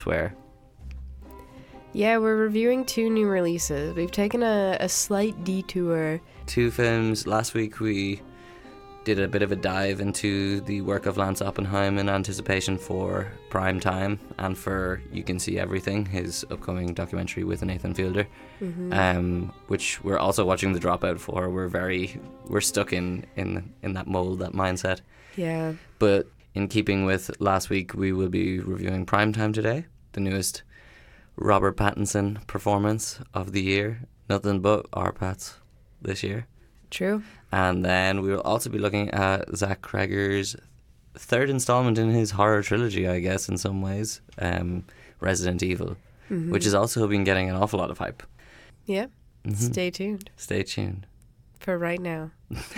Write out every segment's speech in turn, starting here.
Where Yeah, we're reviewing 2 new releases. We've taken a slight detour. 2 films. Last week we did a bit of a dive into the work of Lance Oppenheim in anticipation for Prime Time and for You Can See Everything, his upcoming documentary with Nathan Fielder, which we're also watching The Dropout for. We're stuck in that mold, that mindset. Yeah. But in keeping with last week, we will be reviewing Prime Time today, the newest Robert Pattinson performance of the year. Nothing but R-Pats this year. True. And then we will also be looking at Zach Cregger's 3rd installment in his horror trilogy, I guess, in some ways, Resident Evil, which has also been getting an awful lot of hype. Yeah. Stay tuned. Stay tuned. For right now.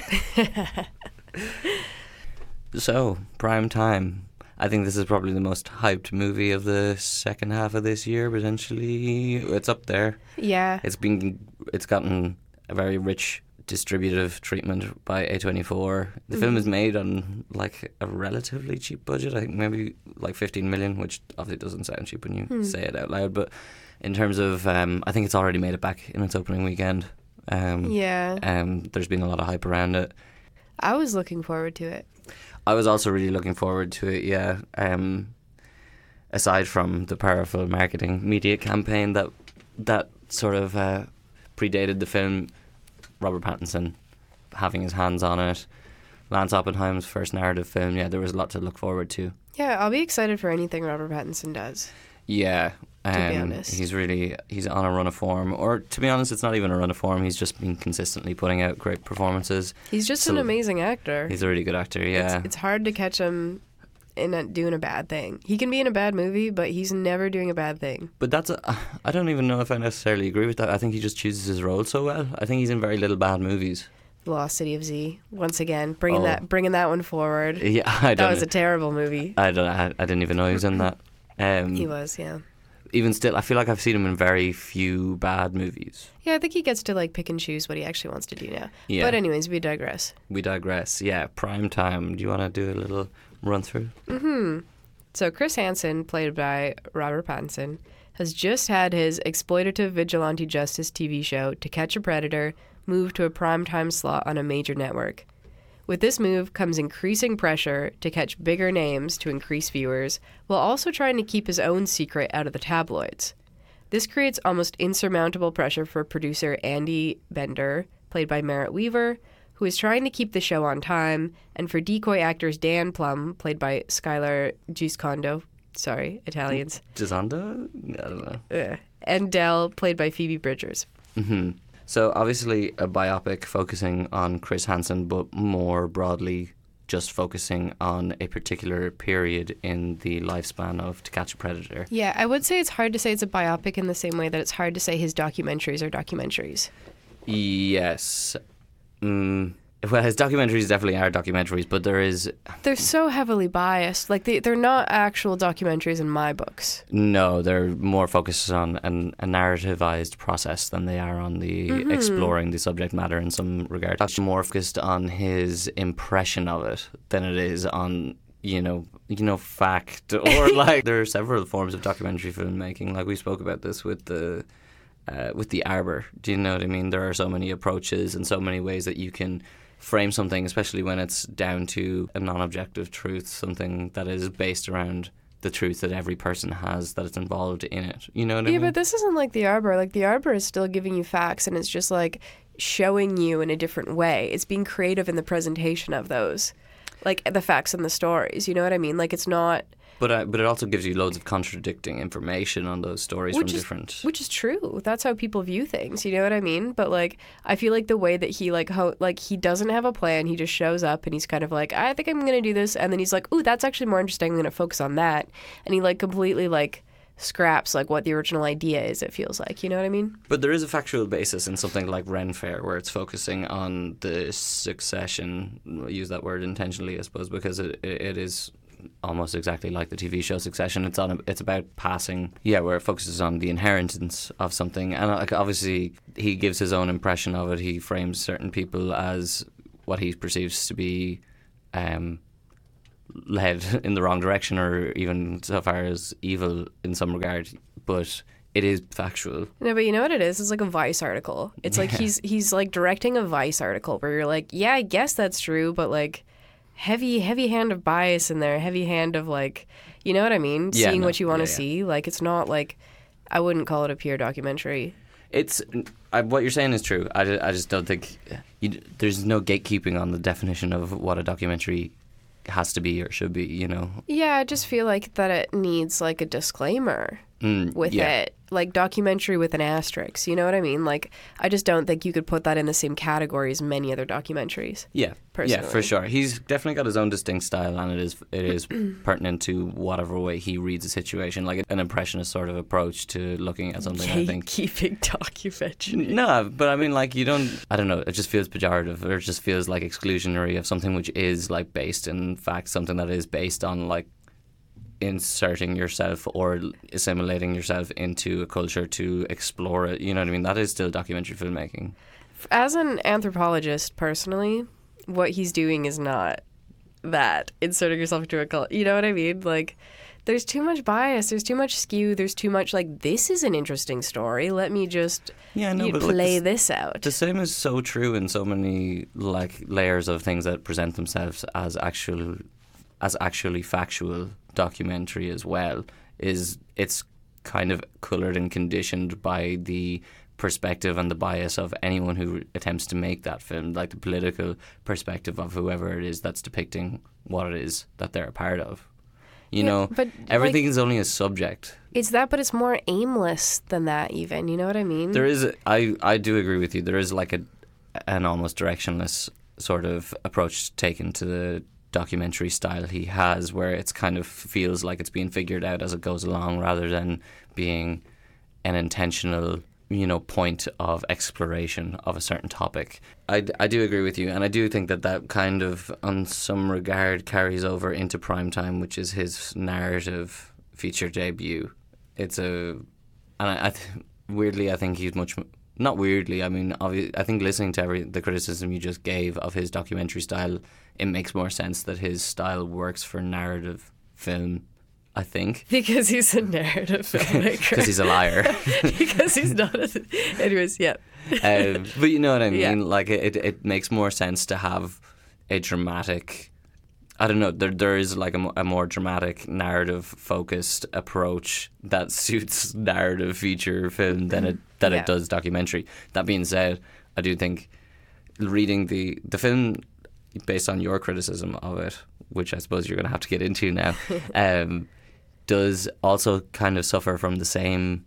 So, Prime Time. I think this is probably the most hyped movie of the second half of this year, potentially. It's up there. Yeah. It's gotten a very rich distributive treatment by A24. The film is made on like a relatively cheap budget. I think maybe like 15 million, which obviously doesn't sound cheap when you say it out loud. But in terms of, I think it's already made it back in its opening weekend. There's been a lot of hype around it. I was looking forward to it. I was also really looking forward to it, yeah. Aside from the powerful marketing media campaign that sort of predated the film, Robert Pattinson having his hands on it, Lance Oppenheim's first narrative film, yeah, there was a lot to look forward to. Yeah, I'll be excited for anything Robert Pattinson does. Yeah. To be honest. He's on a run of form. Or, to be honest, it's not even a run of form. He's just been consistently putting out great performances. He's just an amazing actor. He's a really good actor, yeah. It's hard to catch him doing a bad thing. He can be in a bad movie, but he's never doing a bad thing. But I don't even know if I necessarily agree with that. I think he just chooses his role so well. I think he's in very little bad movies. Lost City of Z, once again, bringing that one forward. Yeah, that was a terrible movie. I didn't even know he was in that. He was, yeah. Even still, I feel like I've seen him in very few bad movies. Yeah, I think he gets to like pick and choose what he actually wants to do now. Yeah. But anyways, we digress. Yeah. Prime Time. Do you want to do a little run through? So Chris Hansen, played by Robert Pattinson, has just had his exploitative vigilante justice TV show, To Catch a Predator, moved to a primetime slot on a major network. With this move comes increasing pressure to catch bigger names to increase viewers, while also trying to keep his own secret out of the tabloids. This creates almost insurmountable pressure for producer Andy Bender, played by Merritt Weaver, who is trying to keep the show on time, and for decoy actors Dan Plum, played by Skylar Giscondo, sorry, Italians. Giscondo? I don't know. And Dell, played by Phoebe Bridgers. So obviously a biopic focusing on Chris Hansen, but more broadly just focusing on a particular period in the lifespan of To Catch a Predator. Yeah, I would say it's hard to say it's a biopic in the same way that it's hard to say his documentaries are documentaries. Yes. Well, his documentaries definitely are documentaries, but they're so heavily biased. Like, they're not actual documentaries in my books. No, they're more focused on a narrativized process than they are on the exploring the subject matter in some regard. It's more focused on his impression of it than it is on, fact. Or, like, there are several forms of documentary filmmaking. Like, we spoke about this with the Arbor. Do you know what I mean? There are so many approaches and so many ways that you can frame something, especially when it's down to a non-objective truth, something that is based around the truth that every person has that is involved in it. You know what I mean? Yeah, but this isn't like The Arbor. Like, The Arbor is still giving you facts, and it's just like showing you in a different way. It's being creative in the presentation of those, like the facts and the stories. You know what I mean? Like, it's not. But it also gives you loads of contradicting information on those stories from different... Which is true. That's how people view things, you know what I mean? But, like, I feel like the way that he, he doesn't have a plan. He just shows up and he's kind of like, I think I'm going to do this. And then he's like, ooh, that's actually more interesting. I'm going to focus on that. And he, completely, scraps, what the original idea is, it feels like. You know what I mean? But there is a factual basis in something like Ren Fair, where it's focusing on the succession. I'll use that word intentionally, I suppose, because it is... almost exactly like the TV show Succession. It's about passing, where it focuses on the inheritance of something, and obviously he gives his own impression of it. He frames certain people as what he perceives to be led in the wrong direction or even so far as evil in some regard, but it is factual. No, but you know what it is? It's like a Vice article. It's like he's like directing a Vice article where you're like, yeah, I guess that's true, but like heavy hand of bias in there, heavy hand of like, you know what I mean? Yeah, Seeing no, what you want to yeah. see. Like it's not like, I wouldn't call it a pure documentary. What you're saying is true. I just don't think there's no gatekeeping on the definition of what a documentary has to be or should be, you know. Yeah, I just feel like that it needs like a disclaimer with it. Like documentary with an asterisk, you know what I mean? Like I just don't think you could put that in the same category as many other documentaries. Yeah, personally. yeah, for sure. He's definitely got his own distinct style, and it is pertinent to whatever way he reads a situation, like an impressionist sort of approach to looking at something. I think Gatekeeping documentary. no, but I mean, like I don't know. It just feels pejorative, or it just feels like exclusionary of something which is like based in fact, something that is based on like inserting yourself or assimilating yourself into a culture to explore it. You know what I mean? That is still documentary filmmaking. As an anthropologist, personally, what he's doing is not that, inserting yourself into a cult. You know what I mean? Like, there's too much bias, there's too much skew, there's too much, like, this is an interesting story, let me just play this out. The same is so true in so many, like, layers of things that present themselves as actually factual documentary as well. It's kind of coloured and conditioned by the perspective and the bias of anyone who attempts to make that film, like the political perspective of whoever it is that's depicting what it is that they're a part of. You know, but everything is only a subject. It's that, but it's more aimless than that even, you know what I mean? There is, I do agree with you, there is like an almost directionless sort of approach taken to the documentary style he has, where it's kind of feels like it's being figured out as it goes along rather than being an intentional, you know, point of exploration of a certain topic. I do agree with you, and I do think that kind of on some regard carries over into Primetime, which is his narrative feature debut. Weirdly I think he's much, not weirdly, I mean I think listening to the criticism you just gave of his documentary style, it makes more sense that his style works for narrative film, I think. Because he's a narrative filmmaker. Because he's a liar. Because he's not anyways, yeah. But you know what I mean? Yeah. Like it makes more sense to have a dramatic, I don't know, there is like a more dramatic narrative focused approach that suits narrative feature film than it does documentary. That being said, I do think reading the film based on your criticism of it, which I suppose you're going to have to get into now, does also kind of suffer from the same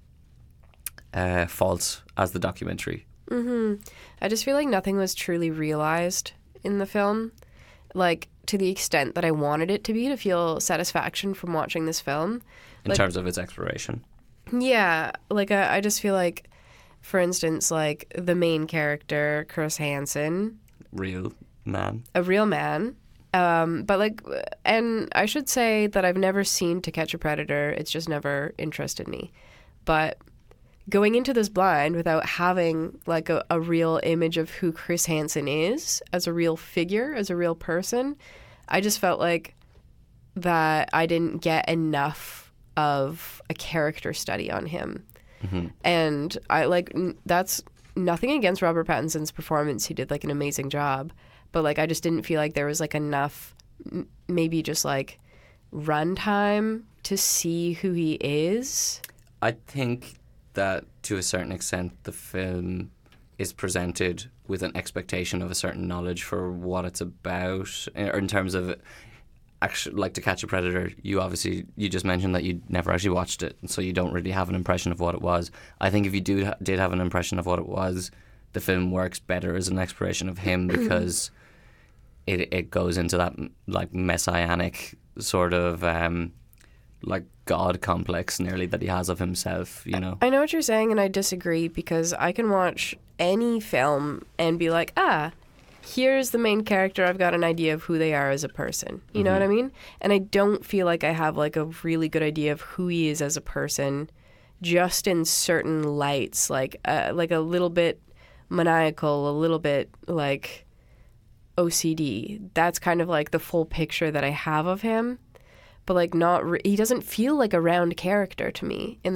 faults as the documentary. I just feel like nothing was truly realized in the film, like to the extent that I wanted it to be, to feel satisfaction from watching this film. In terms of its exploration. Yeah, like I just feel like, for instance, like the main character, Chris Hansen. Real man. A real man. But like, and I should say that I've never seen To Catch a Predator. It's just never interested me. But going into this blind without having like a real image of who Chris Hansen is as a real figure, as a real person, I just felt like that I didn't get enough of a character study on him. Mm-hmm. And that's nothing against Robert Pattinson's performance. He did like an amazing job. But like I just didn't feel like there was like enough, maybe just like runtime to see who he is. I think that to a certain extent the film is presented with an expectation of a certain knowledge for what it's about, or in terms of actually, like To Catch a Predator, you just mentioned that you never actually watched it, and so you don't really have an impression of what it was. I think if you did have an impression of what it was, the film works better as an exploration of him because it goes into that like messianic sort of like God complex nearly that he has of himself, you know. I know what you're saying, and I disagree, because I can watch any film and be like, here's the main character, I've got an idea of who they are as a person. You know what I mean? And I don't feel like I have like a really good idea of who he is as a person just in certain lights, like a little bit maniacal, a little bit like OCD. That's kind of like the full picture that I have of him. But like he doesn't feel like a round character to me in